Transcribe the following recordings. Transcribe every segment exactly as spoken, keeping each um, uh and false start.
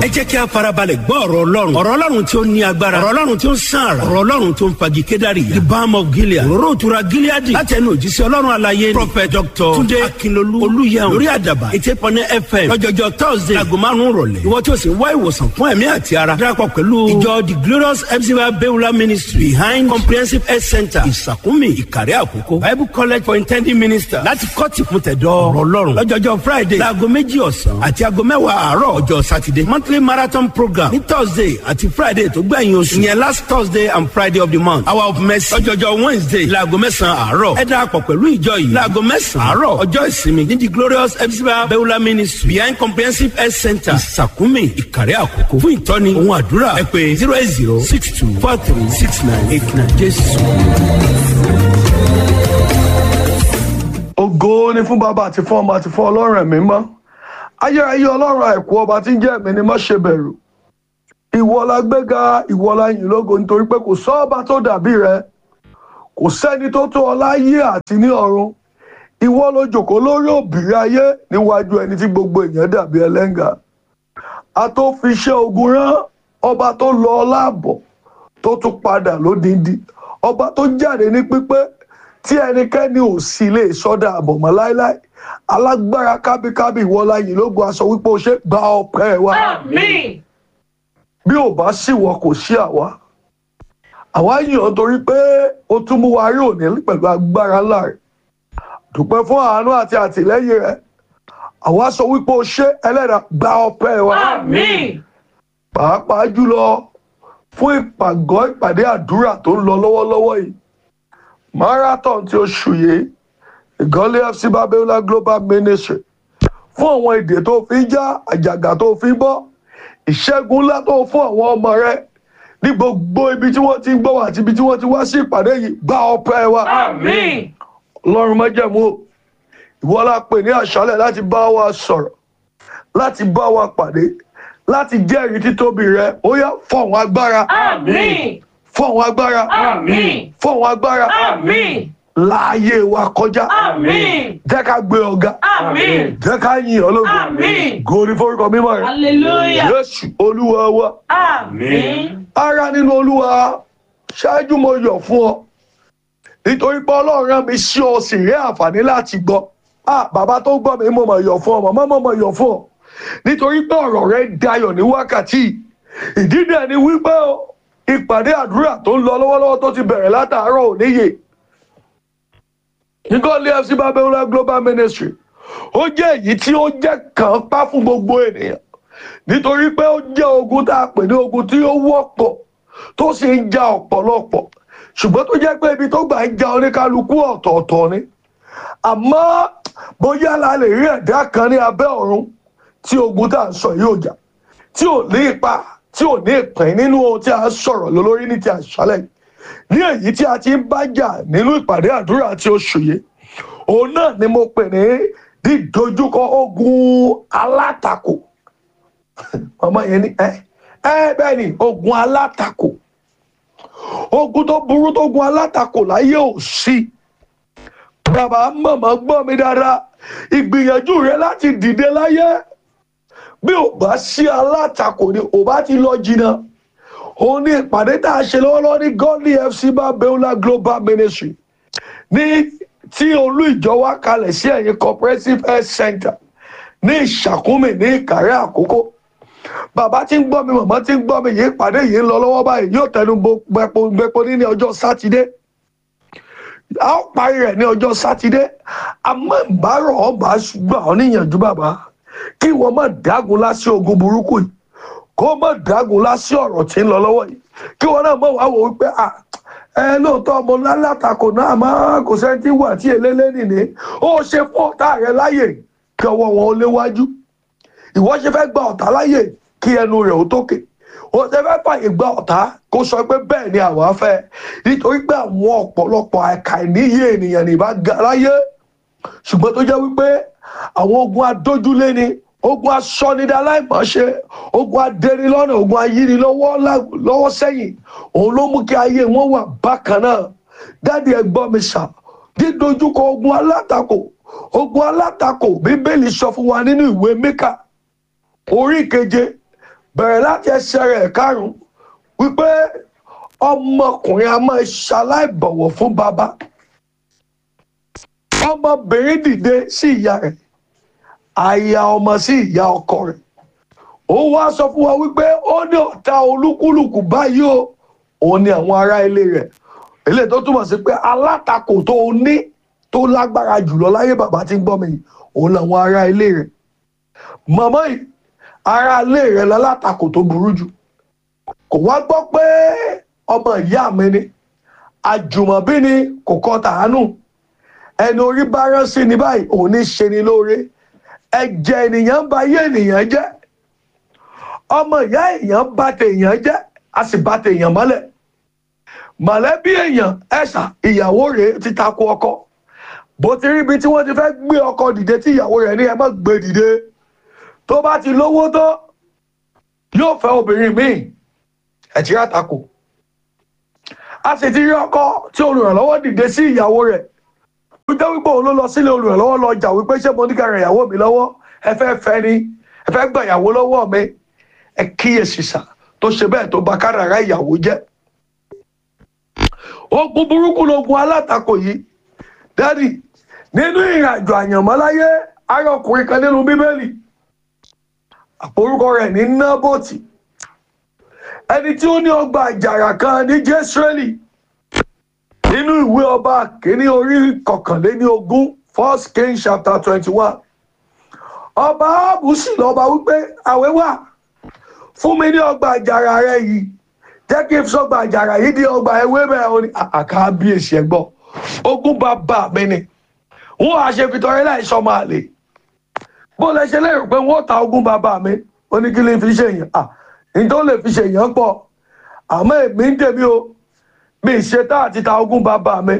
ẹ jẹ́ kí a farabalẹ̀ gbọ́ ọ̀rọ̀ ọlọ́run ọ̀rọ̀ ọlọ́run tí ó ní agbára ọ̀rọ̀ ọlọ́run tí ó ń sàn àrà ọ̀rọ̀ ọlọ́run tí ó ń fagi kédárì the balm of Gilead òróró òtura Gilead láti ẹnu òjíṣẹ́ ọlọ́run alaye prophet doctor Túndé Akínlolú Olúyẹun lórí àdàbà eighty point nine F M lọ́jọ́jọ́ Thursday aago márùn-ún rọ̀lẹ́ ìwọ tí ó sì ń wá ìwòsàn fún ẹ̀mí àti ara darapọ̀ pẹ̀lú ìjọ the glorious Epsiba Beulah ministry behind comprehensive health center Ìsàkúnmí Ìkàrẹ́ Àkókò Bible college for intending minister láti kọ́ọ̀tì fún tẹ̀dọ̀ ọ̀rọ̀ ọlọ́run lọ́jọ́jọ́ Friday láago méjì ọ̀sán àti aago mẹ́wàá àárọ̀ ọjọ́ Saturday monthly marathon program ní Thursday àti Friday tó gbẹ̀yìn oṣù ìyẹn last Thursday and Friday of the month hour of mercy lọ́jọ́jọ́ Wednesday láago mẹ́sàn-án àárọ̀ ẹ darapọ̀ pẹ̀lú ìjọ yìí láago mẹ́sàn-án àárọ̀ ọjọ́ ìsinmi ní the glorious Epsiba Beulah ministry behind comprehensive health center Ìsàkúnmí Ìkàrẹ́ Àkókò fún ìtọ́ni ohun àdúrà ẹ pè zero eight zero six two four three six nine eight nine Jésù. Ògo ni fún bàbá àti fún ọmọ àti fún ọlọ́run ẹ̀mí mọ́ ayérayé ọlọ́run àìkú ọba tí ń jẹ́ ẹ̀mí ni má ṣe bẹ̀rù ìwọ la gbéga ìwọ la yìn lógo nítorí pé kò sọ́ọ̀bà tó dàbí rẹ kò sẹ́ni tó tó ọ láyé àti ní ọ̀run ìwọ ló jókòó lórí òbírí ayé níwájú ẹni tí gbogbo èèyàn dàbí ẹlẹ́ngà a tó fi iṣẹ́ ogun rán ọba tó lọ láàbọ̀ tó tún padà lódindi ọba tó jáde ní pípé tí ẹnikẹ́ni ò sì lè sọ́dà àbọ̀mọ́ láéláé alágbára kábíkábí ìwọ la yìn lógo aṣọ wípé o ṣe gba ọpẹ́ wa. Àmín. Bí ò bá sì wọ kò sí àwa àwa yìn ọ́ torí pé o tún mú wa rí òní pẹ̀lú agbára ńlá rẹ̀ dúpẹ́ fún àánú àti àtìlẹ́yìn rẹ̀ àwa sọ wípé o ṣe ẹlẹ́dàá gba ọpẹ́ wa. Àmín. Pàápàá jùlọ fún ìpàgọ́ ìpàdé àdúrà tó ń lọ lọ́wọ́lọ́wọ́ yìí marathon tí oṣù yìí ìgọ́lé Epsiba Beulah global ministry fún àwọn èdè tó fi ń já àjàgà tó fi ń bọ́ ìṣẹ́gun ńlá tó fún àwọn ọmọ rẹ ní gbogbo ibi tí wọ́n ti ń gbọ́ wá àti ibi tí wọ́n ti wá sí ìpàdé yìí gba ọpẹ́ wa. Àmín. Ọlọ́run májẹ̀mú ìwọ la pè ní àṣálẹ̀ láti bá wa sọ̀rọ̀ láti bá wa pàdé láti jẹ́rìí títóbi rẹ ó yá fọ̀hún agbára. Àmín. Fọ̀hún agbára. Àmín. Fọ̀hún agbára. Àmín. Láàyè wa kọjá. Àmín. Jẹ́ ká gbé ọ̀gá. Àmín. Jẹ́ ká yìn ọ́ lógo. Àmín. Gòrí forúkọ mímọ́ rẹ̀. Hallelujah. Jésù Olúwa wa. Àmín. Ará nínú Olúwa ṣáájú mo yọ̀ fún ọ nítorí pé Ọlọ́run rán mi sí ọ sì rí àǹfààní láti gbọ́. Ah, bàbá tó gbọ́ mi mo mọ̀ yọ̀ fún ọ màmá mo mọ̀ yọ̀ fún ọ nítorí pé ọ̀rọ̀ rẹ dayọ̀ ní wákàtí ìdí dẹ̀ ni wípé ìpàdé àdúrà tó ń lọ lọ́wọ́lọ́wọ́ tó ti bẹ̀rẹ̀ látàárọ̀ òníyè nígọ́lé Epsiba Beulah global ministry ó jẹ́ èyí tí ó jẹ́ kàn pa fún gbogbo ènìyàn nítorí pé ó jẹ́ ogun tá a pè ní ogun tí ó wọ́pọ̀ tó sì ń ja ọ̀pọ̀lọpọ̀ ṣùgbọ́n tó jẹ́ pé ibi tó gbà ń ja oníkálukú ọ̀tọ̀ọ̀tọ̀ ni àmọ́ bóyá la lè rí ẹ̀dá kan ní abẹ́ ọ̀run tí ogun tá à ń sọ yóò jà tí ò ní ipa tí ò ní ìpín nínú ohun tí a sọ̀rọ̀ lórí ní ti àṣálẹ̀ ní èyí tí a ti ń bá jà nínú ìpàdé àdúrà tí oṣù yìí òun náà ni mo pè ní dídojúkọ ogun alátakò ọmọ yẹn ní ẹ ẹ bẹ́ẹ̀ ni ogun alátakò ogun tó burú tó gun alátakò láyé ò sí bàbá màmá gbọ́ mi dáadáa ìgbìyànjú rẹ láti dìde láyé bí ò bá sí alátakò ni ò bá ti lọ jìnnà òun ní ìpàdé tá a ṣe lọ́wọ́lọ́wọ́ ní godly Epsiba Beulah global ministry ní tí olú ìjọ wa kalẹ̀ sí ẹ̀yìn comprehensive health center ní Ìsàkúnmí ní Ìkàrẹ́ Àkókò bàbá tí ń gbọ́ mi màmá tí ń gbọ́ mi yìí ìpàdé yìí ń lọ lọ́wọ́ báyìí yóò tẹnu gbẹpo ní ní ọjọ́ sátidé a ó parí rẹ̀ ní ọjọ́ sátidé àmọ́ ìbárọ̀ ọba gbà ọ́ níyànjú bàbá kí wọ́n má dágun lásì ogun burúkú yìí kó má dágun lásì ọ̀rọ̀ tí ń lọ lọ́wọ́ yìí kí wọ́n náà mọ̀ wá wò wípé à ẹ lóòótọ́ ọmọ lálátakò náà má kò sẹ́ni tí wà tí elélé nìní ó ṣe fún ọ̀tá rẹ láyè kí ọwọ́ wọn ó léwájú ìwọ ṣe fẹ́ gba ọ̀tá láyè kí ẹnu rẹ̀ ó tókè ó ṣe fẹ́ fàyè gba ọ̀tá kó sọ pé bẹ́ẹ̀ ni àwa fẹ́ nítorí pé àwọn ọ̀pọ̀lọpọ̀ àìkà ìníyè ènìyàn nìbá ga láyé ṣùgbọ́n tó jẹ́ wípé àwọn ogun adójúlé ni ogun asọ́nidáláìmọ̀ṣe ogun adẹni lọ́nà ogun ayíni lọ́wọ́ sẹ́yìn òun ló mú kí ayé wọn wà bákan náà dáàdi ẹ gbọ́ mi sà dídojúkọ ogun alátakò ogun alátakò bíbélì sọ fún wa nínú ìwé Míkà orí keje bẹ̀rẹ̀ láti ẹsẹ̀ rẹ̀ karùn-ún wípé ọmọkùnrin a máa ṣaláìbọ̀wọ̀ fún bàbá, ọmọbìnrin dìde sí ìyá rẹ̀, aya ọmọ sí ìyá ọkọ rẹ̀. Ó wá sọ fún wa wípé ó ní ọ̀tá olúkúlùkù báyìí o, òun ni àwọn ará ilé rẹ̀. Eléyìí tó túmọ̀ sí pé alátakò tó ní tó lágbára jùlọ láyé bàbá tí ń gbọ́ mi yìí, òun làwọn ará ilé rẹ̀. Màmá yìí, ará ilé rẹ̀ lálátakò tó burú jù. Kò wá gbọ́ pé ọmọ ìyá mi ni, àjùmọ̀bí ni, kò kọ tàánù. Ẹni orí bá rán sí ni báyìí, òun ní ṣe ni lóore. Ẹ̀jẹ̀ ènìyàn ń ba ayé ènìyàn jẹ́. Ọmọ ìyá èèyàn bá tèèyàn jẹ́, a sì bá tèèyàn mọ́lẹ̀. Mọ̀lẹ́bí èèyàn ẹ̀sà ìyàwó rẹ̀ ti tako ọkọ. Bó ti rí ibi tí wọ́n ti fẹ́ gbé ọkọ dìde tí ìyàwó rẹ̀ ní ẹ má gbé dìde. Tó bá ti lówó tó, yóò fẹ́ obìnrin míì. Ẹ̀tí àtakò. A sì ti rí ọkọ tí olùrànlọ́wọ́ dìde sí ìyàwó rẹ̀. Ó jẹ́ wípé òun ló lọ sílé olùrànlọ́wọ́ lọ jà wípé ṣé mo ní ká ràn ìyàwó mi lọ́wọ́? Ẹ fẹ́ fẹ́ ni, ẹ fẹ́ gba ìyàwó lọ́wọ́ mi. Ẹ kíyèsí sà tó ṣe bẹ́ẹ̀ tó bà kádàrá ìyàwó jẹ́. Ogun burúkú lógun alátakò yìí. Dádì, nínú ìrìnàjò àyànmọ́ láyé, ará ọkùnrin kan nínú Bíbélì. Àporúkọ rẹ̀ ní Nábótì. Ẹni tí ó ní ọgbà àjàrà kan ní Jésírẹ́lì. Nínú ìwé ọba kìíní orí kọkànléní ogún, First Kings chapter twenty-one. Ọba Áhábù sì lọ́ba wípé àwẹ̀ wà fún mi ní ọgbà àjàrà rẹ yìí. Jẹ́ kí n sọgbà àjàrà yìí di ọgbà ewébẹ̀ òní. Àkábíyèsí ẹ gbọ́. Ogún bàbá mi ni. Wọ́n á ṣe fìtọ́rẹ́ láìsọ máa lè. Bó lẹ ṣe lérò pé wọ́n ta ogún bàbá mi, ó ní kí lè fi ṣe èèyàn. À, ní tó lè fi ṣe èèyàn pọ̀. Àmọ́ èmi ń tèmi o, mi ṣe tá àti ta ogún bàbá mi.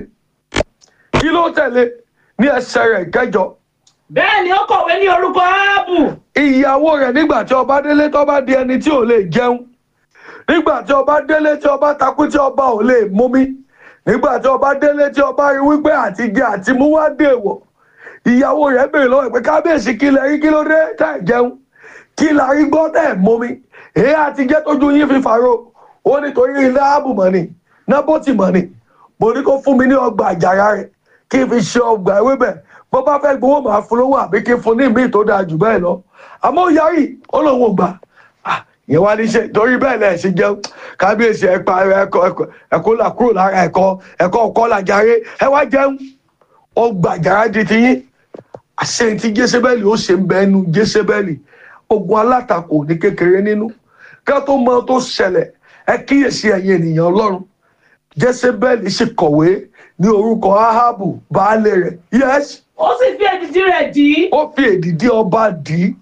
Kí ló tẹ̀lé ní ẹsẹ̀ rẹ̀ kẹjọ? Bẹ́ẹ̀ ni ó kọ̀wé ní orúkọ Áhábù. Ìyàwó rẹ̀ nígbà tí ọba délé tó bá di ẹni tí ò lè jẹun. Nígbà tí ọba délé tí ọba takú tí ọba ò lè mumi. Nígbà tí ọba délé tí ọba rí wípé àti jẹ àti mú wá dèwọ̀. Ìyàwó rẹ̀ béèrè lọ́wọ́ pé kábíyèsí kí lẹ rí kí ló dé tá ẹ̀ jẹun. Kí la rí gbọ́ tá ẹ̀ mumi. Èyí àti jẹ́ tójú yín fi fàró. Ó nítorí ilé Áhábù mọ̀ ni, Nábótì mọ̀ ni. Mo ní kó fún mi ní ọgbà àjàrà rẹ̀ kí n fi ṣe ọgbà ewébẹ̀. Bó bá fẹ́ gbowó màá fún lówó àbí kí n fún ní ìmí tó dáa jù bẹ́ẹ̀ lọ. Àmọ́ ó yarí, ó lóun ò gbà. Ìyẹn wá ní ṣe torí bẹ́ẹ̀ lẹ̀ ṣe jẹun. Kábíyèsí ẹ pa ẹ̀kọ́ ẹ̀kọ́ là kúrò lára ẹ̀kọ́ ẹ̀kọ́ ọkọ́ làjàre ẹ wá jẹun. Ọgbà àjàrà di ti yín. Àṣẹ tí Jésébẹ́lì ó ṣe ń bẹ ẹnu Jésébẹ́lì. Ogun alátakò ní kékeré nínú. Ká tó mọ tó ṣẹlẹ̀, ẹ kíyèsí ẹ̀yin ènìyàn Ọlọ́run. Jésébẹ́lì sì kọ̀wé ní orúkọ Áhábù baálé rẹ̀. Yes. Ó sì fi èdìdì rẹ̀ dì í. Ó fi èdìdì ọba dì í.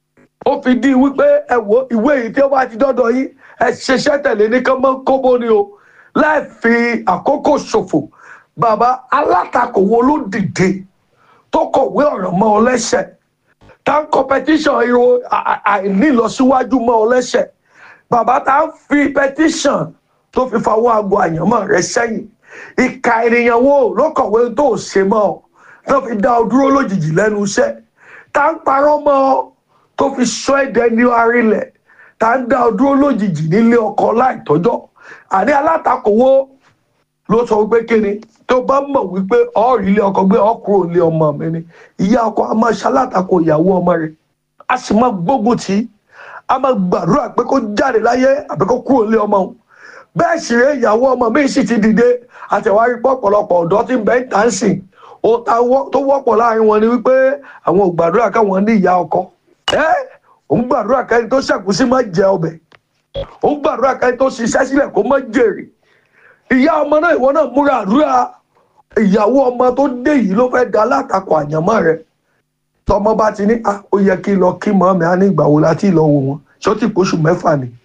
Ó fi dí wípé ẹ wo ìwé yìí tí ó bá ti dọ́dọ̀ yín ẹ ṣiṣẹ́ tẹ̀lé ní kán mọ́ kóbó ni o. Láì fi àkókò ṣòfò. Bàbá alátakò wo ló dìde tó kọ̀wé ọ̀rọ̀ mọ́ ọ lẹ́sẹ̀? Tá ń competition irun àìnílọsíwájú mọ́ ọ lẹ́sẹ̀. Bàbá tá ń fi petition tó fi fawọ́ aago àyànmọ́ rẹ sẹ́yìn. Ìka ènìyàn wo ló kọ̀wé tó ṣe mọ́ ọ tó fi dá ọ dúró lójijì lẹ́nu iṣẹ́? Tá ń parọ́ mọ́ ọ tó fi sọ ẹ̀dẹ̀ ní arílẹ̀? Tá ń dá ọ dúró lójijì nílé ọkọ láìtọ́jọ́? Àní alátakò wo ló sọ wípé kíni tó bá mọ̀ wípé ọ̀rí ilé ọkọ gbé ọkùnrin ilé ọmọ mi ni? Ìyá ọkọ a máa ṣalátakò ìyàwó ọmọ rẹ̀, a sì máa gbógun tì í, a máa gbàdúrà pé kó jáde láyé àbí kó kúrò ilé ọmọ òun. Bẹ́ẹ̀ sì rẹ̀ ìyàwó ọmọ mi sì ti dìde àtẹ̀wárí pọ̀pọ̀lọpọ̀ ọ̀dọ́ tí ń bẹ ń tà ń sìn. Ohun tó wọ́pọ̀ láàrin wọn ni wípé àwọn ò gbàdúrà káwọn ní ìyá ọkọ. Ẹ́ òun gbàdúrà kẹ́ni tó ṣẹ̀kú sí má jẹ ọbẹ̀. Òun gbàdúrà kẹ́ni tó ṣiṣẹ́ sílẹ̀ kó má jèrè. Ìyá ọmọ náà ìwọ náà múra àdúrà. Ìyàwó ọmọ tó dé yìí ló fẹ́ da látakò àyànmọ́ rẹ̀. Tọmọ bá ti ní à ó yẹ kí n lọ kí mọ́ mi á ní ìgbà wo láti lọ wò wọ́n. Ṣé ó ti pòṣù mẹ́fà ni?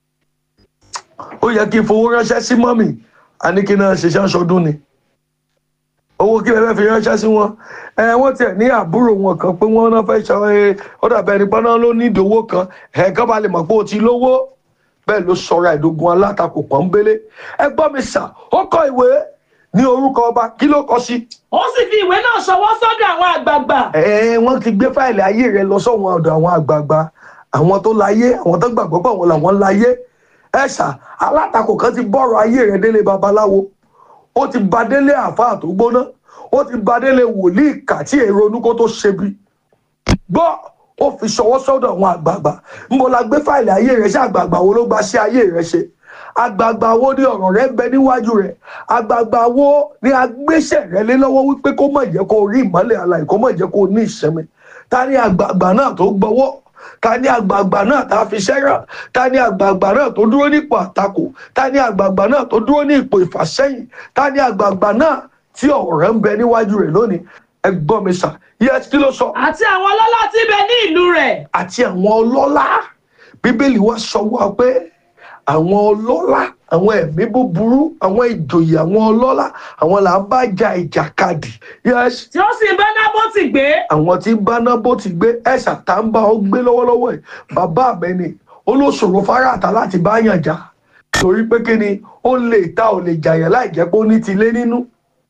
Ó yẹ kí n fowó ránṣẹ́ sí mọ́mì á ní kí náà ṣe ṣáṣọdún ni. Owó kí lẹ fẹ́ fi ránṣẹ́ sí wọn? Ẹ wọ́n tiẹ̀ ní àbúrò wọn kan pé wọ́n náà fẹ́ ṣe ẹ ó dàbẹ̀ ẹni pọ́n náà ló ní ìdòwò kan ẹ̀ẹ́kan bá lè mọ̀ pé o ti lówó. Bẹ́ẹ̀ ló sọra ìdógun alátakò pọ́nbélé. Ẹ gbọ́ mi sà, ó kọ ìwé ní orúkọ ọba, kí ló kọ sí? Ó sì fi ìwé náà ṣọwọ́ sọ́dọ̀ àwọn àgbààgbà. Ẹ wọ́n ti gbé fáìlì ayé rẹ lọ sọ́wọ́n ọ̀dọ̀ àwọn àgbààgbà. àwọn tó láyé àwọn tó gbàgbọ́ pé àwọn làwọn láyé ẹ̀ṣà alátakò kan ti bọ́rọ̀ ayé rẹ̀ délé babaláwo ó ti ba délé àáfàá tó gbóná ó ti ba délé wòlíì kàtí èrò onúkó tó ṣe bí gbọ́ ó fi ṣọwọ́ sọ́dọ̀ àwọn àgbààgbà níbo la gbé fáìlì ayé rẹ̀ ṣe àgbààgbà wo ló gba ṣe ayé rẹ̀ ṣe àgbààgbà wo ni ọ̀rọ̀ rẹ̀ ń bẹ níwájú rẹ̀ àgbààgbà wo ni agbéṣẹ̀ rẹ̀ lé lọ́wọ́ wípé kó má jẹ́ kó rí ìmọ́lẹ̀ alààyè kó má jẹ́ kó ní ìṣẹ́mi ta ni àgbààgbà náà tó gbọ́wọ́ ta ni àgbààgbà náà tá a fi ṣẹ́rà ta ni àgbààgbà náà tó dúró nípò àtakò ta ni àgbààgbà náà tó dúró ní ipò ìfàsẹ́yìn ta ni àgbààgbà náà tí ọ̀rọ̀ rẹ̀ ń bẹ níwájú rẹ̀ lónìí ẹ gbọ́ mi sà yẹ kí ló sọ. àti àwọn ọlọ́lá tí bẹ ní ìlú rẹ̀. àti àwọn ọlọ́lá bíbélì wa sọ wá pé àwọn ọlọ́lá àwọn ẹ̀mí búburú àwọn ìjòyè àwọn ọlọ́lá àwọn là ń bá jà ìjàkadì. yes. tí ó sì bá Nábótì gbé. àwọn tí ń bá Nábótì gbé ẹ̀sà tá ń bá ọ gbé lọ́wọ́lọ́wọ́ ẹ̀ bàbá mi ni ó ló ṣòro fáráàtà láti bá yàn jà torí pé kí ni ó lè ta ò lè jàyàn láì jẹ́ pé ó ní ti lé nínú.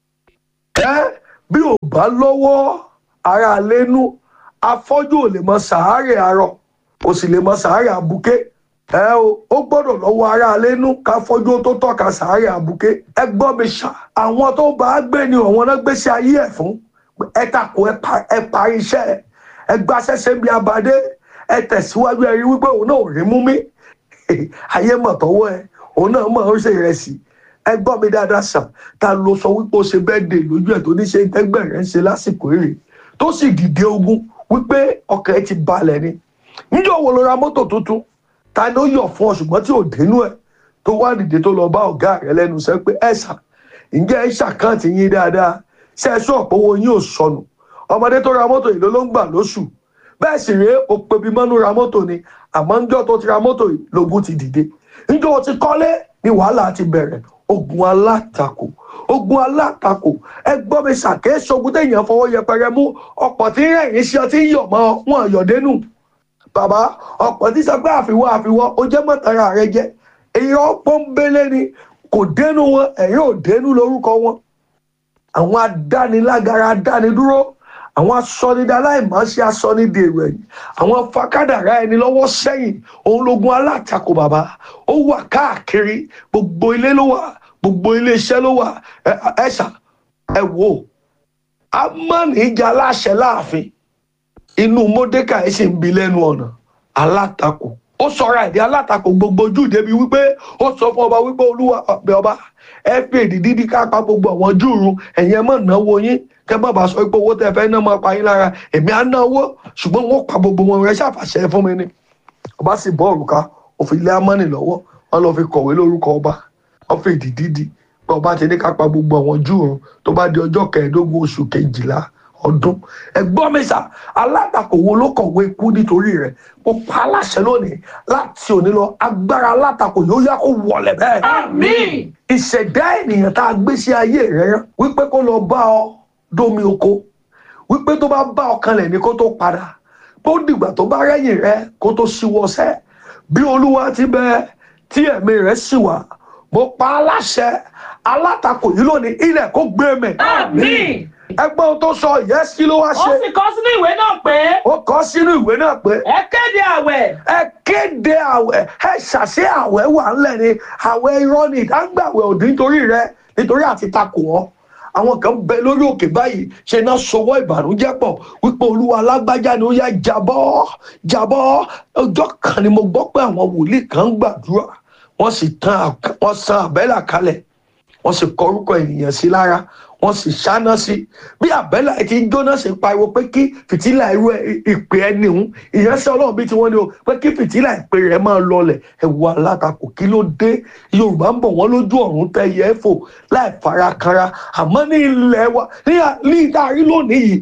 ẹ bí ò bá lọ́wọ́ ara lẹ́nu afọ́jú ò lè mọ sàárẹ̀ arọ kò sì lè mọ sàárẹ̀ àbùké ẹ o ó gbọ́dọ̀ lọ́wọ́ ara lẹ́nu ká fọ́jú tó tọ́ka sàárẹ̀ àbùké ẹ gbọ́ mi ṣá àwọn tó bá gbé ni ọ̀wọ́n náà gbéṣẹ́ ayé ẹ̀ fún ẹ takò ẹ parí iṣẹ́ ẹ gba ṣẹ́ṣẹ́ bí abadé ẹ tẹ̀síwájú ẹ rí wípé òun náà ò rí mú mi ayé mọ̀ tọ́wọ́ ẹ òun náà mọ̀ ó ṣe ìrẹsì ẹ gbọ́ mi dáadáa sàn ta ló sọ wípé ó ṣe bẹ́ẹ̀ dé lójú ẹ̀ tó ní ṣe tẹ́gbẹ̀rẹ̀ ń ṣe lásìkò èrè tó sì dìde ogun wípé ọkàn ẹ ti balẹ̀ ni níjọ́ wo ló ra mọ́tò tuntun ta ni ó yọ̀ fún ọ ṣùgbọ́n tí ò dénú ẹ̀ tó wá dìde tó lọ bá ọ̀gá rẹ̀ lẹ́nu sẹ́ pé ẹ sà ǹjẹ́ ẹ ṣàkáǹtì yín dáadáa ṣe é sọ pé owó yín ò sọnù ọmọdé tó ra mọ́tò yìí ló ló ń gbà lóṣù bẹ́ẹ̀ sì rèé o pe bí mọ́nú ra mọ́tò ni àmọ́ níjọ́ tó ti ra mọ́tò yìí lógún ti dìde níjọ́ tó ti kọ́lé ni wàhálà ti bẹ̀rẹ̀ ogun alátakò ogun alátakò ẹ gbọ́ mi ṣàkíyèsí ogun téèyàn fọwọ́ yẹpẹrẹ mú ọ̀pọ̀ tí ń rẹ̀yìn sí ọ tí ń yọ̀ mọ́ wọn yọ̀dẹ́nu bàbá ọ̀pọ̀ tí sọ pé àfiwọ́ àfiwọ́ ó jẹ́ mọ́tara rẹ jẹ́ èèyàn pọ́nbélé ni kò dénú wọn ẹ̀yìn ò dénú lórúkọ wọn àwọn adánilágara adánidúró àwọn asọ́nidaláìmọ̀ọ́sí asọ́nidè rẹ̀ àwọn fakádàrá ẹni lọ́wọ́ sẹ́yìn òun lógun alátakò bàbá ó wà káàkiri gbogbo ilé ló wà gbogbo ilé iṣẹ́ ló wà ẹ̀ṣà ẹ wò Ámánì ìjà aláṣẹ láàfin inú Módékáì sì ń bi lẹ́nu ọ̀nà alátakò ó sọra ẹ̀dí alátakò gbogbo Júù débi wípé ó sọ fún ọba wípé olúwa ọbẹ̀ ọba ẹ fi èdè dídí ká pa gbogbo àwọn Júù run ẹ̀yin ẹ má náwó yín kẹ má bàa sọ pé owó tẹ fẹ́ náà máa pa yín lára èmi á náwó ṣùgbọ́n wọ́n pa gbogbo wọn rẹ ṣàfàṣẹ fún mi ni ọba sì bọ́ òrùka ó fi lé Ámánì lọ́wọ́ wọn lọ fi kọ̀wé lórúkọ ọba wọn fi èdè dídí pé ọba ti ní ká pa gbogbo àwọn Júù run tó bá di ọjọ́ kẹẹ̀ẹ́dógún oṣù kejìlá ọdún ẹgbọ́n mi sà alátakò wo ló kọ̀wé ikú nítorí rẹ̀ mo pa aláṣẹ lónìí láti òní lọ agbára alátakò yóò yá kó wọlé bẹ́ẹ̀. àmín. ìṣẹ̀dá ènìyàn tá a gbé sí ayé rẹ̀ wípé kó lọ bá ọ dómi oko wípé tó bá bá ọ kanlẹ̀ ní kó tó padà tó dìgbà tó bá rẹ́yìn rẹ̀ kó tó ṣíwọ́sẹ́ bí olúwa ti bẹ tí ẹ̀mí rẹ̀ sì wà mo pa aláṣẹ alátakò yìí lónìí ilẹ̀ kó gbé mẹ́. àmín. ẹgbẹ́ ohun tó sọ yẹ́sì kí ló wá ṣe. ó sì kọ sínú ìwé náà pé. ó kọ sínú ìwé náà pé. ẹ kéde àwẹ̀. ẹ kéde àwẹ̀ ẹ ṣàṣẹ àwẹ̀ wà ńlẹ̀ ni àwẹ̀ irọ́ ni ìdágbàwẹ̀ òdì nítorí rẹ nítorí àti takò ọ́ àwọn kan bẹ lórí òkè báyìí ṣe náà sọwọ́ ìbànújẹ́ pọ̀ wípé olúwa alágbájá ni ó yá jábọ́ jábọ́ ọjọ́ kan ni mo gbọ́ pé àwọn wòlíì kan ń gbàdúrà wọ́n sì tan wọ́n san àbẹ́là kalẹ̀ wọ́n sì kọ orúkọ ènìyàn sí lára wọ́n sì ṣáná sí bí àbẹ́là ti ń jóná sí pariwo pé kí fìtílà irú ìpè ẹni hùn ìránṣẹ́ ọlọ́run bí tí wọ́n ní o pé kí fìtílà ìpè rẹ̀ máa lọlẹ̀ ẹ̀wọ̀ alátakò kí ló dé yorùbá ń bọ̀ wọ́n lójú ọ̀run tẹ yẹ fò láì fara kanra àmọ́ ní ilẹ̀ wa ní ìdarí lónìí yìí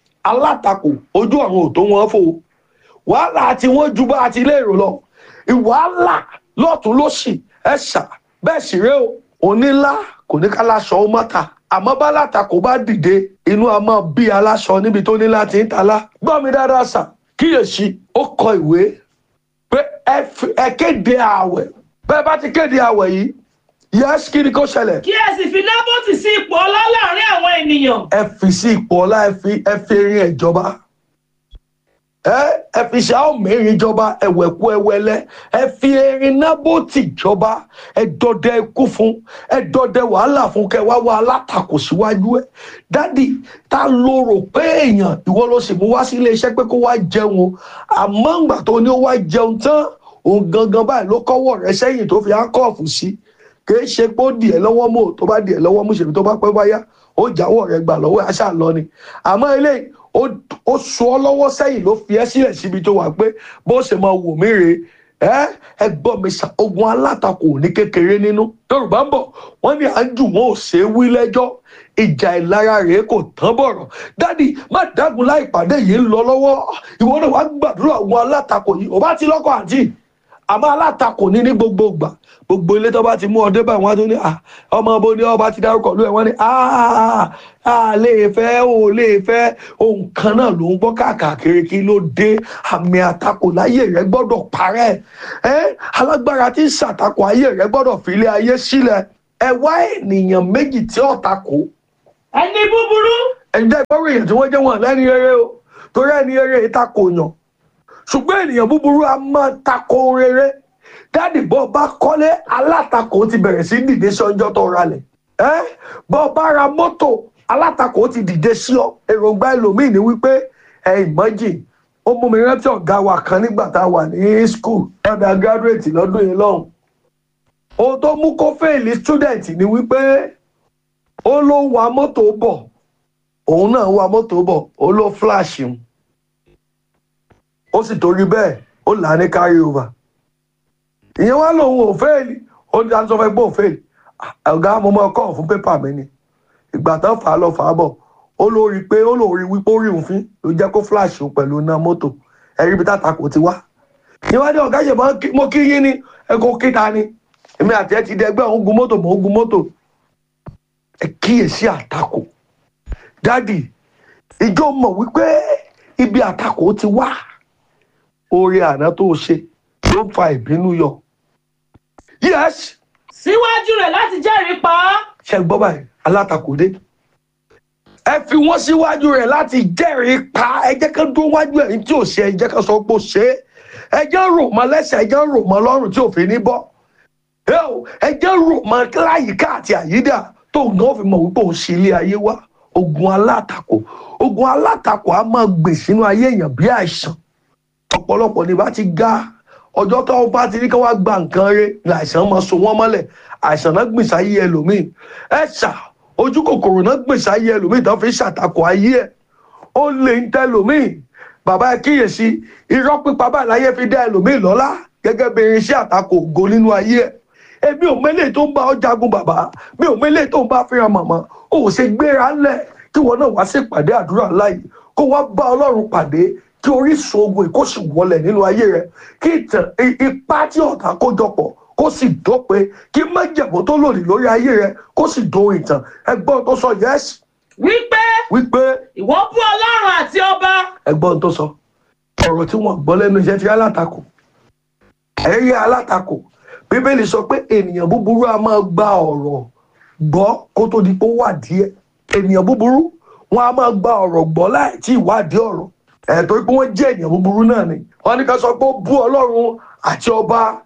alátakò ojú ọ̀run ò tó wọn fò wàhálà àti wọn ju bá àti lérò lọ ìwàhálà lọ́tún lósì ẹ̀ṣà bẹ́ẹ̀ sì ré o onílá kò ní ká láṣọ ó mọ́ta àmọ́ bá látakò bá dìde inú a máa bí aláṣọ níbi tó ní láti ń talá gbọ́ mi dáadáa sà kíyèsí ó kọ ìwé pé ẹ kéde ààwẹ̀ bẹ́ẹ̀ bá ti kéde ààwẹ̀ yìí yẹ́sì kí ni kó ṣẹlẹ̀. kí ẹ sì fi Nábótì sí ipò ọlá láàrin àwọn ènìyàn. ẹ fi sí ipò ọlá ẹ fi ẹ fi erin ẹ jọba ẹ ẹ fi ṣáà mẹ́rin jọba ẹ̀wẹ̀kú ẹwẹ́lẹ́ ẹ fi erin Nábótì jọba ẹ dọdẹ ikú fún ẹ dọdẹ wàhálà fún kẹ wá wá alátakò síwájú ẹ. dádì ta ló rò pé èèyàn ìwọ ló sì mú wá sí ilé iṣẹ́ pé kó wá jẹun o àmọ́ ǹgbà tó ní ó wá jẹun tán òun gangan báyìí ló kọ́wọ́ rẹ̀ sẹ́yìn tó fi áńkọ́ọ̀fù sí kì í ṣe pé ó dì ẹ́ lọ́wọ́ mọ́ tó bá dì ẹ́ lọ́wọ́ mú ṣèlú tó bá pẹ́ báyá ó jáwọ́ rẹ̀ gbà lọ́wọ́ ẹ̀ aṣáà lọ ni àmọ́ eléyìí ó sọ ọ́ lọ́wọ́ sẹ́yìn ló fi ẹ́ sílẹ̀ síbi tó wà pé bó ṣe máa wò mí rèé ẹ ẹ gbọ́ mi sà ogun alátakò ní kékeré nínú Yorùbá ń bọ̀ wọ́n ní à ń jù wọ́n ò ṣe é wí lẹ́jọ́ ìjà ìlara rèé kò tán bọ̀rọ̀ dádì má dágun láì pàdé yìí ń lọ lọ́wọ́ ìwọ náà wàá gbàdúrà ogun alátakò yìí ò bá ti lọ́kọ̀ àǹtí àmọ́ alátakò ní ní gbogbo ìgbà gbogbo ilé tó bá ti mú ọdẹ báyìí wọ́n á tún ní ọmọ ọbọ ní ọba ti dárúkọ lóyè wọ́n ní a lè fẹ́ ò lè fẹ́ ohun kan náà ló ń gbọ́ káàkiri kí ló dé àmì àtakò láyé rẹ gbọ́dọ̀ parẹ́ ẹ alágbára tí ń ṣàtakò ayé rẹ gbọ́dọ̀ fi ilé ayé sílẹ̀ ẹ wá ènìyàn méjì tí ó takò. ẹni búburú. ẹ̀jẹ̀ ìgbọ́rọ̀ èèyàn tí wọ́n jẹ́ wọn lẹ́ni rere o torí ẹni rere ìtakò yàn ṣùgbọ́n ènìyàn búburú a máa takò rere dáàdì bọ́ bá kọ́lé alátakò ti bẹ̀rẹ̀ sí dìde sí ọjọ́ tó ralẹ̀ ẹ́ bọ́ bá ra mọ́tò alátakò ti dìde sí ọ èròǹgbà ẹlòmíì ni wípé ẹ ìmọ̀jì ó mú mi rántí ọ̀gá wa kan nígbà tá a wà ní school undergraduate lọ́dún yìí lọ́hùn ohun tó mú kó fẹ́ẹ̀lì student ni wípé ó ló wa mọ́tò bọ̀ òun náà wa mọ́tò bọ̀ ó ló flash un ó sì torí bẹ́ẹ̀ ó là á ní carry over ìyẹn wá lòun ò fẹ́ẹ̀lì ó ní aṣọ fẹ́ gbọ́ ò fẹ́ẹ̀lì ọ̀gá mo máa kọ́ fún pépà mi ni ìgbà tán fà á lọ fà á bọ̀ ó lórí pé ó lórí wípé ó rí òun fín ló jẹ́ kó flash òun pẹ̀lú iná mọ́tò ẹ̀rí ibi tátakò ti wá ìyẹn wá ní ọ̀gá ṣe mo kí yín ni ẹ kó kíta ni èmi àti ẹ ti dẹgbẹ́ òun gun mọ́tò mò ń gun mọ́tò ẹ kíyèsí àtakò dádì ìjọ mọ̀ wípé ibi àtakò ti wá oore àná tó ṣe ló ń fa ìbínú yọ. yes. síwájú rẹ̀ láti jẹ́rìí pa á. ṣe gbọ́ báyìí alátakò dé. ẹ fi wọ́n síwájú rẹ̀ láti jẹ́rìí pa ẹ jẹ́ ká dúró wájú ẹ̀ tí ò ṣe ẹ jẹ́ ká sọ pé ó ṣe é ẹ jẹ́ rò mọ́ lẹ́sẹ̀ ẹ jẹ́ rò mọ́ lọ́rùn tí ò fi ní bọ́. ẹ jẹ́ rò mọ́ láyìíká àti àyídà tó náà fi mọ̀ wípé òun ṣe ilé ayé wá ogun alátakò ogun alátakò á máa gbè sínú ayé èèyàn bí àìsàn ọ̀pọ̀lọpọ̀ ní bá ti ga ọjọ́ tó bá ti ní ká wá gba nǹkan rẹ̀ ní àìsàn máa so wọ́n mọ́lẹ̀ àìsàn náà gbèsè ayé ẹlòmíì ẹ ṣà ojú kòkòrò náà gbèsè ayé ẹlòmíì tó fi ṣàtakò ayé ẹ ó lè ń tẹ ẹlòmíì bàbá ẹ kíyèsí irọ́ pípa báyìí láyé fi dá ẹlòmíì lọ́lá gẹ́gẹ́ bí irinṣẹ́ àtakò ògo nínú ayé ẹ èmi ò mẹ́lẹ̀ tó ń bá ọ jagun bàbá mi ò mẹ́lẹ̀ tó ń bá fẹ́ràn màmá ó ṣe gbéra ńlẹ̀ kí wọn náà wá sí ìpàdé àdúrà láàyè kó wá bá Ọlọ́run pàdé kí orísun ogun èkó sì wọlẹ̀ nínú ayé rẹ kí ìtàn ipá tí ọ̀tá kójọpọ̀ kó sì dópin kí májẹ̀mú tó lòdì lórí ayé rẹ kó sì dóhun ìtàn ẹgbọ́n tó sọ yẹ́sì. wípé wípé ìwọ bú Ọlọ́run àti ọba. ẹgbọ́n tó sọ ọ̀rọ̀ tí wọ́n gbọ́ lẹ́nu iṣẹ́ ti alátakò ẹ̀rí alátakò bíbélì sọ pé ènìyàn búburú a máa gba ọ̀rọ̀ gbọ́ kó tó di pé ó wà díẹ̀ ènìyàn búburú wọn a máa gba ọ̀rọ̀ gbọ́ láì tí ìwádìí ọ̀rọ̀ ẹ̀ torí pé wọ́n jẹ́ ènìyàn búburú náà ni wọ́n ní ká sọ pé ó bú Ọlọ́run àti ọba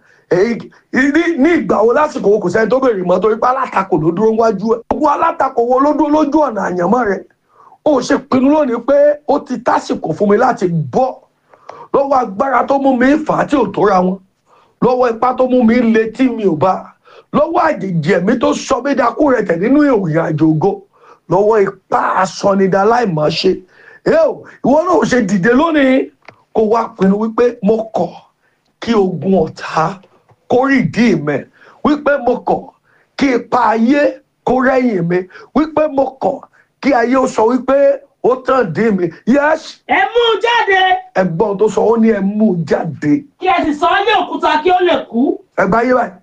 ní ìgbà wo lásìkò wo kò sẹ́ni tó béèrè mọ́ torí pé alátakò ló dúró wájú ẹ̀ gbogbo alátakò wo ló dúró lójú ọ̀nà àyànmọ́ rẹ̀ ó ṣe pinnu lónìí pé ó ti tásìkò fún mi láti bọ́ lọ́wọ́ agbára tó mú mi fà á tí ò tóra wọn lọ́wọ́ ipá tó mú mi le tí mi ò bá lọ́wọ́ àjèjì ẹ̀mí tó sọ mí dakú rẹ̀ tẹ̀ nínú ìrìn àjò ògo lọ́wọ́ ipá asọnidà láìmọ̀ọ́ṣe ìwọ náà ò ṣe dìde lónìí kó wá pinnu wípé mo kọ̀ kí ogun ọ̀tá kó rí ìdí mi wípé mo kọ̀ kí ipa ayé kó rẹ́yìn mi wípé mo kọ̀ kí ayé ó sọ wípé ó tàn dé mi. yes. ẹ mú un jáde. ẹ̀gbọ́n tó sọ ó ní ẹ mú un jáde. kí ẹ sì sọ ọ́ ní òkúta kí ó lè kú. ẹgbẹ́ ayé báyìí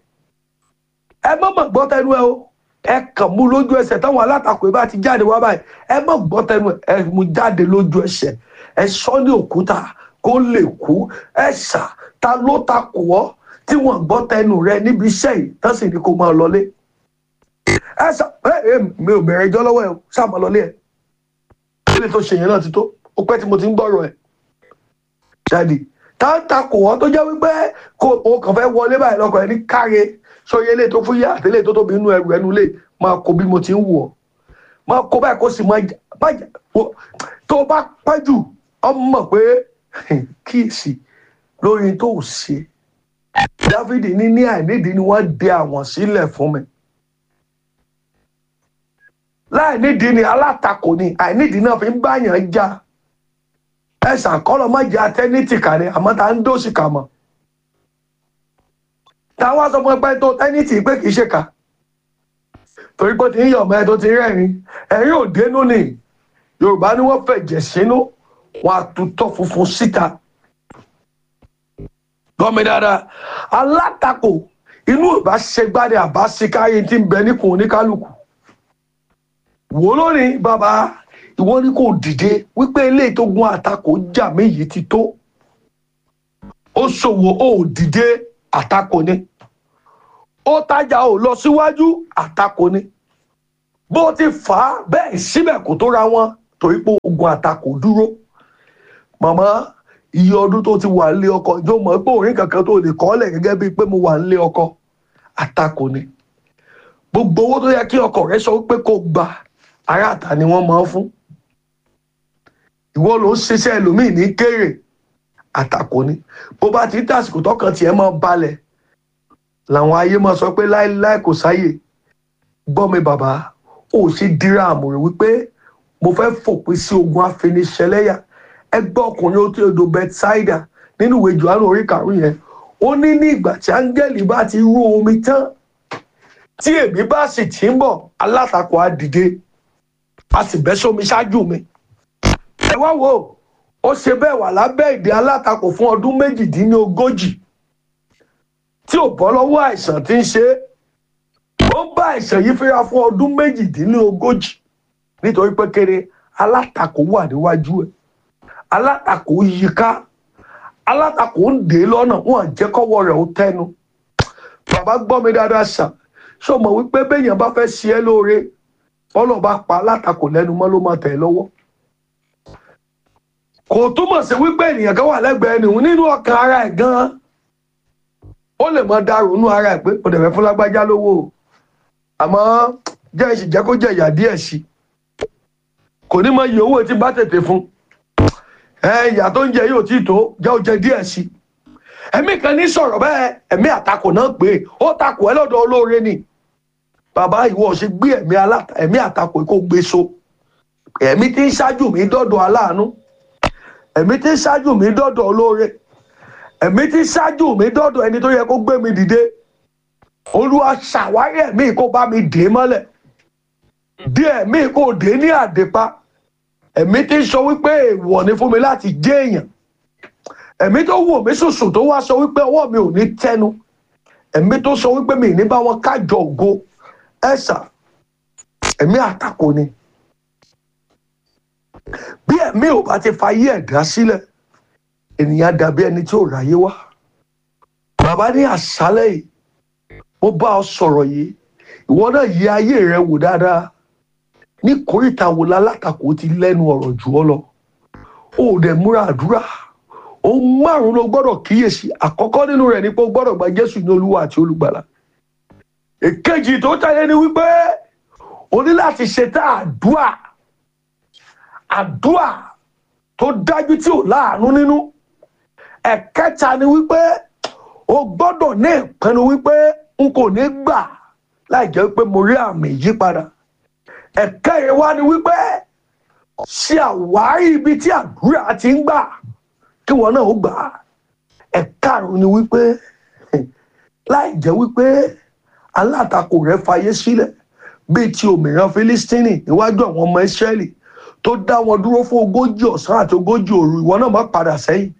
ẹ má mọ̀ gbọ́ tẹnu ẹ o ẹ kàn mú lójú ẹsẹ̀ táwọn alátakò ẹ bá ti jáde wá báyìí ẹ má gbọ́ tẹnu ẹ mú jáde lójú ẹsẹ̀ ẹ sọ ní òkúta kó lè kú ẹ ṣà ta ló takò ọ́ tí wọ́n gbọ́ tẹnu rẹ níbi iṣẹ́ yìí tán sì ní kó máa lọlé ẹ ṣà ẹ mi ò bẹ̀rẹ̀ ẹjọ́ lọ́wọ́ ẹ o ṣáà máa lọlé ẹ ilé tó ṣe yẹn náà ti tó ó pẹ́ tí mo ti ń gbọ́rọ̀ ẹ̀ jáde tá ń takò wọn tó jẹ́ wípé kò o kàn fẹ́ wọlé báyìí lọ́kọ̀ ẹni káre sóye ilé tó fún yá àtẹlẹ tó tóbi nínú ẹrù ẹnu lé máa kó bí mo ti ń wù ọ́ máa kó báyìí kó sì máa jà tó bá pẹ́ jù ọmọ pé kíyèsí lórí tó ò ṣe Dáfídì ní ní àìnídìí ni wọ́n dè àwọn sílẹ̀ fún mi láìnídìí ni alátakò ni àìnídìí náà fi ń báyàn já ẹ̀sà kọ́lọ̀ má jẹ́ atẹ́nítì kà ní àmọ́ ta ń dóṣì kà mọ́ táwọn sọ fún ẹgbẹ́ tó tẹ́nítì pé kìí ṣe kà torí pé tí ń yọ̀ mọ́ ẹ tó ti rẹ́rìn ẹ̀rín ò dénú ni Yorùbá ni wọ́n fẹ̀jẹ̀ sínú wọn àtúntọ́ funfun síta lọ́mí dáadáa alátakò inú ìbá ṣe gbádẹ àbá sí káyé tí ń bẹ níkùn oníkálukú wò lónìí bàbá ìwọ ni kò dìde wípé eléyìí tó gun àtakò jà mí yìí ti tó ó ṣòwò ó dìde àtakò ni ó tajà ó lọ síwájú àtakò ni bó ti fà á bẹ́ẹ̀ síbẹ̀ kò tó ra wọn torí pé ogun àtakò dúró màmá iye ọdún tó ti wà nílé ọkọ ìjọ mọ̀ pé òrin kankan tó lè kọ́lẹ̀ gẹ́gẹ́ bíi pé mo wà nílé ọkọ àtakò ni gbogbo owó tó yẹ kí ọkọ rẹ sọ pé kó gba ará àtà ni wọ́n máa ń fún ìwọ ló ń ṣiṣẹ́ ẹlòmíì ní kéré àtakò ni bó bá ti ń tàsìkò tọkàn tiẹ̀ máa balẹ̀ làwọn ayé máa sọ pé láéláé kò sáyè gbọ́ mi bàbá ó sì dírà àmùrè wípé mo fẹ́ fòpin sí ogun afiniṣẹlẹ́yà ẹgbẹ́ ọkùnrin ó tí odò Bethsaida nínú ìwé Jòhánù orí karùn-ún yẹn ó ní ní ìgbà tí áńgẹ́lì bá ti rú omi tán tí èmi bá sì ti ń bọ̀ alátakò á dìde a sì bẹ́ sómi ṣáájú mi ẹ wá wò ó ṣe bẹ́ẹ̀ wà lábẹ́ ìdè alátakò fún ọdún méjìdínlógójì tí ò bọ́ lọ́wọ́ àìsàn tí ń ṣe é ó ń bá àìsàn yìí fínra fún ọdún méjìdínlógójì nítorí pé kéré alátakò wà níwájú ẹ̀ alátakò yíká alátakò ń dè lọ́nà wọn jẹ́ kọ́wọ́ rẹ̀ ó tẹnu bàbá gbọ́ mi dáadáa ṣá ṣó mọ̀ wípé béèyàn bá fẹ́ ṣe é lóore ọlọ́ọ̀ bá pa alátakò lẹ́nu mọ́ ló máa tẹ̀ lọ́wọ́ kò túmọ̀ sí wípé ènìyàn kan wà lẹ́gbẹ̀ẹ́ nìhun nínú ọkàn ara ẹ̀ gan-an ó lè mọ dàrú nínú ara ẹ̀ pé kò dẹ̀ fẹ́ fún lágbájá lówó àmọ́ jẹ́ ìṣì jẹ́ kó jẹ ìyà díẹ̀ sí kò ní mọ iye owó tí bá tètè fún ẹ ìyà tó ń jẹ yóò tí tó jẹ́ ó jẹ díẹ̀ sí ẹ̀mí kan ní sọ̀rọ̀ bẹ́ẹ̀ ẹ̀mí àtakò náà pé ó takò ẹ lọ́dọ̀ olóore ni bàbá ìwọ ṣe gbé ẹ̀mí aláta ẹ̀mí àtakò kó gbé so ẹ̀mí tí ń ṣáájú mi dọ́dọ̀ aláàánú ẹ̀mí tí ń ṣáájú mi dọ́dọ̀ olóore ẹ̀mí tí ń ṣáájú mi dọ́dọ̀ ẹni tó yẹ kó gbé mi dìde Olúwa ṣàwárí ẹ̀mí kó bá mi dè mọ́lẹ̀ dé ẹ̀mí kó dé ní àdèpá ẹ̀mí tí ń sọ wípé èèwọ̀ ni fún mi láti jẹ́ èèyàn ẹ̀mí tó wò mí sùsù tó wá sọ wípé ọwọ́ mi ò ní tẹnu ẹ̀mí tó sọ wípé mi ní bá wọn kájọ ògo ẹ̀sà ẹ̀mí àtakò ni bí ẹ̀mí ò bá ti fayé ẹ̀dá sílẹ̀ ènìyàn dàbí ẹni tí ò ráyé wá bàbá ní àṣálẹ́ yìí mo bá ọ sọ̀rọ̀ yìí ìwọ náà yí ayé rẹ wò dáadáa ní kòríta wo lálátakò ti lẹ́nu ọ̀rọ̀ jù ọ lọ ó dẹ̀ múra àdúrà ó márùn ló gbọ́dọ̀ kíyèsí àkọ́kọ́ nínú rẹ̀ ni pé ó gbọ́dọ̀ gba Jésù ní Olúwa àti Olùgbàlà èkejì tó tẹ̀lé ni wípé o ní láti ṣetá àdúrà àdúrà tó dájú tí ò láàánú nínú ẹ̀kẹta ni wípé o gbọ́dọ̀ ní ìpinnu wípé n kò ní gbà láì jẹ́ pé mo rí àmì ìyípadà ẹ̀kẹrin wá ni wípé ṣe àwárí ibi tí àdúrà ti ń gbà kí wọn náà ó gbà á ẹ̀karùn ni wípé láì jẹ́ wípé alátakò rẹ̀ fayé sílẹ̀ bíi ti òmìrán Fílístínì níwájú àwọn ọmọ Ísírẹ́lì tó dá wọn dúró fún ogójì ọ̀sán àti ogójì òru ìwọ náà má padà sẹ́yìn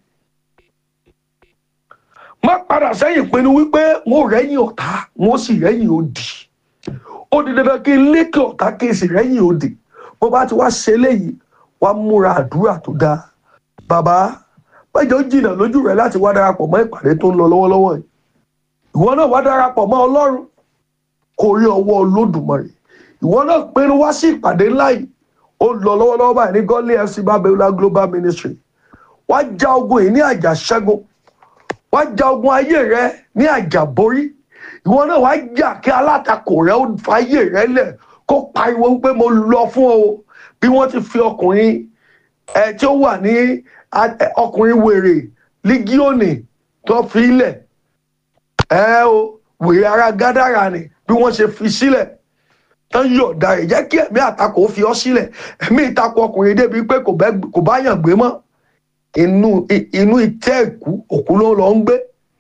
má padà sẹ́yìn pinnu wípé wọn ò rẹ́yìn ọ̀tá wọn ó sì rẹ́yìn òdì ó di dandan kí n lékè ọ̀tá kí n sì rẹ́yìn òdì bó bá ti wá ṣe eléyìí wá múra àdúrà tó dáa bàbá péjọ jìnnà lójú rẹ láti wá darapọ̀ mọ́ ìpàdé tó ń lọ lọ́wọ́lọ́wọ́ yìí ìwọ náà wá darapọ̀ mọ́ Ọlọ́run kó rí ọwọ́ Olódùmarè ìwọ náà pinnu wá sí ìpàdé ńlá yìí ó lọ lọ́wọ́lọ́wọ́ báyìí ní Godly F C Babiola Global Ministry wá já ogun yìí ní àjàṣẹ́gun, wá já ogun ayé rẹ ní àjàborí. Ìwọ náà wá jà kí alátakò rẹ ó fa ayé rẹ lẹ̀ kó pariwo pé mo lọ fún ọ. Bí wọ́n ti fi ọkùnrin ẹ tí ó wà ní ọkùnrin wèrè lígíọ̀nì tó fi ilẹ̀ ẹ o wèrè ara Gádàrà ni bí wọ́n ṣe fi sílẹ̀ tán yọ̀ọ̀da rẹ̀ jẹ́ kí ẹ̀mí àtakò fi ọ́ sílẹ̀. Ẹ̀mí ìtakò ọkùnrin débi pé kò bá yàn gbé mọ́, inú inú ìtẹ́ ìkú òkú ló lọ ń gbé.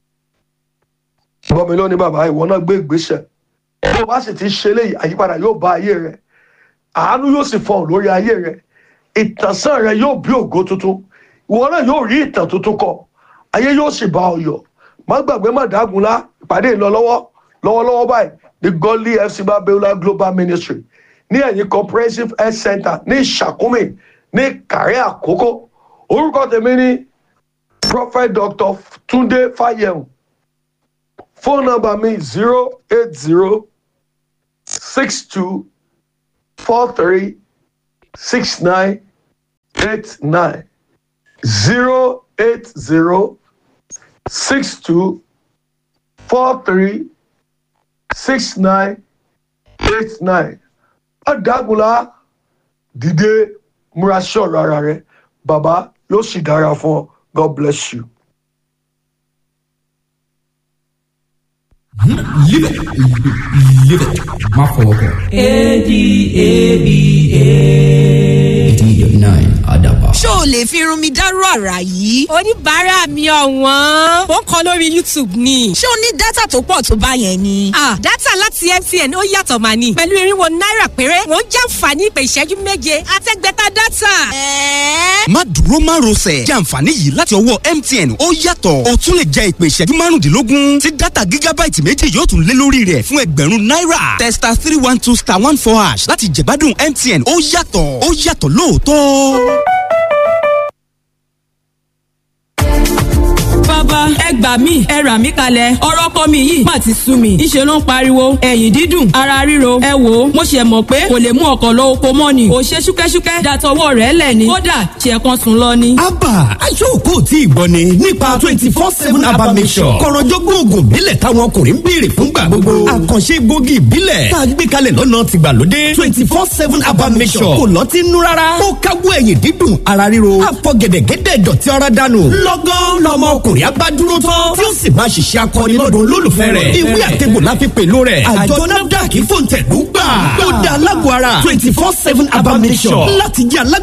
Bọ́mi ló ní bàbá ìwọ náà gbé ìgbésẹ̀. Tó bá sì ti ṣe léyìí àyípadà yóò bá ayé rẹ̀, àánú yóò sì fọhùn lórí ayé rẹ̀, ìtànsán rẹ̀ yóò bí ògo tuntun, ìwọ náà yóò rí ìtàn tuntun kọ, ayé yóò sì bá ọ yọ̀. Má gbàgbé má dágunlá, ìpàdé ìlọ lọ́wọ́ lọ́wọ́lọ́wọ́ báyìí ní Godly F C Babiola Global Ministry ní ẹ̀yìn Comprehensive Health Center ní Ìṣàkúmì ní Kàrẹ́ Àkókò. Orúkọ tèmi ní Prophet Doctor Túndé Fáyẹ̀hùn. Phone number mi zero eight zero six two four three six nine eight nine zero eight zero six two four three six nine eight nine. Adágúnlá dìde múra ṣọ́ọ̀rọ̀ ara rẹ̀, bàbá yóò sì dára fún ọ. God bless you. Live it, live it, má fọwọ́ kàn. A D A B A. eighty nine Adaba. ṣó o lè fi irun mi dárú àrà yìí. oníbàárà mi ọ̀wọ́n ó ń kọ lórí YouTube ni. ṣé o ní dátà tó pọ̀ tó bá yẹn ni. ah dátà láti M T N ó yàtọ̀ mà ní. pẹ̀lú irinwó náírà péré wọ́n jàǹfààní ìpè ìṣẹ́jú méje àtẹ́gbẹ́ta dátà. ẹ̀ẹ́. má dúró má rọsẹ̀ jẹ́ àǹfààní yìí láti ọwọ́ M T N ó yàtọ̀. o tún lè jẹ ìpè ìṣẹ́jú márùndínlógún tí dátà gígábáìtì méjì yóò tún lé lórí rẹ̀ fún ẹgbẹ̀rún náírà. testa three one two star one four hash láti jẹ̀gbádùn M T N ó yàtọ̀ ó yàtọ̀ lóòótọ́. bàbá ẹ gbà mí ẹ rà mí kalẹ̀ ọ̀rọ̀ ọkọ mi yìí má ti sú mi ìṣe ló ń pariwo ẹ̀yìn dídùn ara ríro ẹ wò ó mo ṣe mọ̀ pé kò lè mú ọkọ̀ lọ oko mọ́ ni ò ṣe ṣúkẹ́ṣúkẹ́ dàtọwọ́ rẹ̀ lẹ̀ ni kódà ṣe kan sùn lọ ni. abba aṣọ́kò tí ìgbọ́ ni nípa twenty four seven abba mission kọ̀rọ̀jọ́gbọ́n oògùn ìbílẹ̀ táwọn ọkùnrin ń béèrè fúngbà gbogbo àkànṣe egbògi ìbílẹ̀ tá a gbé kalẹ̀ lọ́nà tìgbàlódé twenty four seven abba mission kò lọ́tí nú rárá ó káwọ́ ẹ̀yìn dídùn ara ríro àfọ̀gẹ̀dẹ̀gẹ̀dẹ̀ dọ̀tí ara dànù lọ́gán lọ́mọ ọkùnrin abádúró tán tí ó sì máa ṣiṣẹ́ akọni lọ́dún olólùfẹ́ rẹ̀ ìwé àtẹ̀gbò láfi pèlú rẹ̀ àjọ NAFDAC fòǹtẹ̀ ló gbà ó dá alágbó ara twenty four seven abba mission láti jẹ́ alágbó